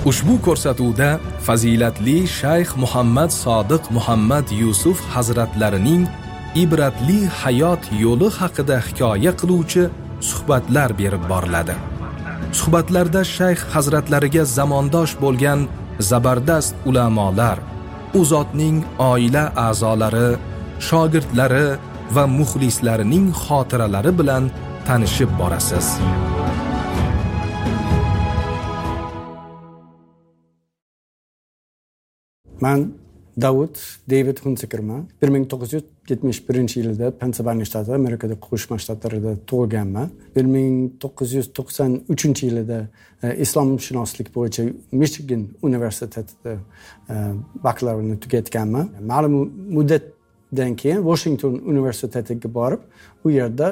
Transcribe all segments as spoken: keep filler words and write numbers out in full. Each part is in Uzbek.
Ushbu ko'rsatuvda fazilatli Shayx Muhammad Sodiq Muhammad Yusuf hazratlarining ibratli hayot yo'li haqida hikoya qiluvchi suhbatlar berib boriladi. Suhbatlarda Shayx hazratlariga zamondosh bo'lgan zabardast ulamolar, u zotning oila a'zolari, shogirdlari va muxlislarining xotiralari bilan tanishib borasiz. Men Davud David Hunsakerman. bir ming to'qqiz yuz yetmish birinchi yilda Pensilvaniya shtati, Amerikada Qo'shma Shtatlarida tug'ilganman. bir ming to'qqiz yuz to'qson uchinchi yilda islomshunoslik bo'yicha Michigan universitetida bakalavriatni tugatganman. Ma'lum muddatdan keyin Washington universitetiga borib, u yerda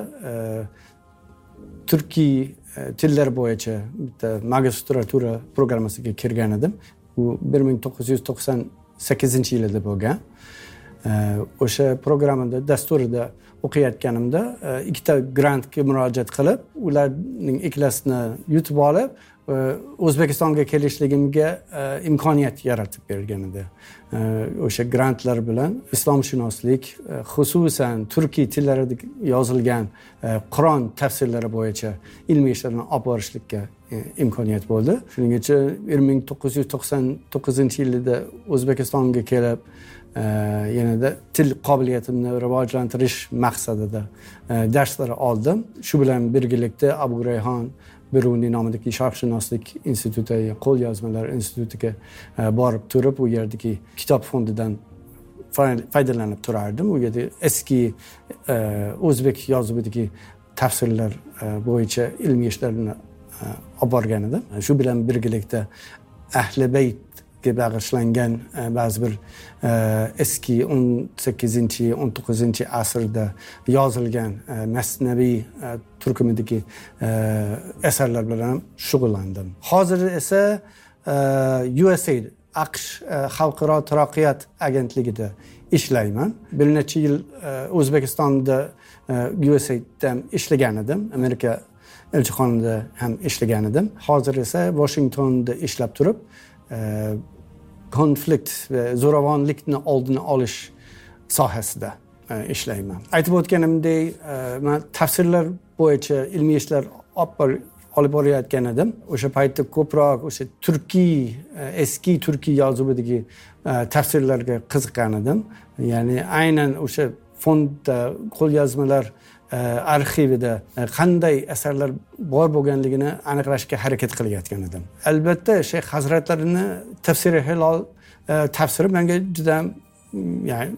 turkiy tillar bo'yicha bitta magistratura programmasiga kirgan edim. Bu bir ming to'qqiz yuz to'qson sakkizinchi yilda bo'lgan. O'sha programmada dasturida o'qiyotganimda ikkita grantga murojaat qilib, ularning ikkilasini yutib olib, O'zbekistonga kelishligimga imkoniyat yaratib bergan edi. O'sha grantlar bilan islomshunoslik, xususan turkiy tillarida yozilgan Qur'on tafsirlari bo'yicha ilmiy ishlarni olib borishlikka imkoniyat bo'ldi. Shuning uchun bir ming to'qqiz yuz to'qson to'qqizinchi yilda O'zbekistonga kelib, yanada til qobiliyatimni rivojlantirish maqsadida darslar oldim. Shu bilan birgalikda Abu Rayhon Biruniy nomidagi sharqshunoslik instituti, qo'lyozmalar institutiga borib turib, u yerdagi kitob fondidan foydalanib turardim. U yerda eski o'zbek yozuvidagi tafsirlar bo'yicha ilmiy ishlarni olib borgan edim. Shu bilan birgalikda Ahli Baytga bag'ishlangan ba'zi bir eski o'n sakkizinchi o'n to'qqizinchi asrda yozilgan masnaviy turkumidagi asarlar bilan shug'ullandim. Hozir esa U S A D AQSh Xalqaro taraqqiyot agentligida ishlayman. Bir necha yil O'zbekistonda U S A D'da ishlagan edim. Amerika elchixonada ham ishlagan edim. Hozir esa Washingtonda ishlab turib, konflikt va zo'ravonlikni oldini olish sohasida ishlayman. Aytib o'tganimdek, men tafsirlar bo'yicha ilmiy ishlar olib borayotgan edim. O'sha paytda ko'proq o'sha turkiy, eski turkiy yozuvidagi tafsirlarga qiziqqan edim. Ya'ni aynan o'sha fondda qo'lyozmalar arxivida qanday asarlar bor bo'lganligini aniqlashga harakat qilayotgan edim. Albatta, Shayx hazratlarining tafsiri hilol tafsiri menga juda, ya'ni